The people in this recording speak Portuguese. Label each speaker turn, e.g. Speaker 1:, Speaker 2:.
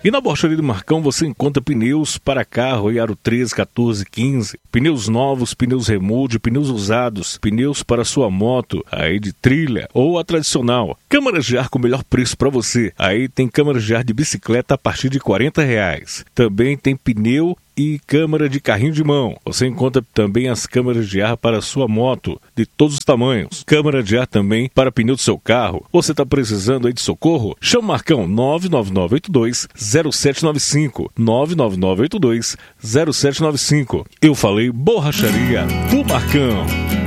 Speaker 1: E na Borracharia do Marcão você encontra pneus para carro e aro 13, 14, 15, pneus novos, pneus remold, pneus usados, pneus para sua moto, aí de trilha ou a tradicional. Câmaras de ar com o melhor preço para você. Aí tem câmaras de ar de bicicleta a partir de R$40. Também tem pneu e câmara de carrinho de mão. Você encontra também as câmaras de ar para sua moto, de todos os tamanhos. Câmara de ar também para pneu do seu carro. Você está precisando aí de socorro? Chama o Marcão 99982-0795. 99982-0795. Eu falei Borracharia do Marcão.